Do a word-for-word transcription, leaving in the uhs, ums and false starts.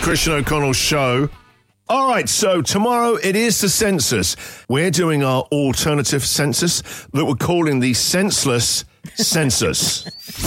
Christian O'Connell Show. All right, so tomorrow it is the census. We're doing our alternative census that we're calling the senseless census.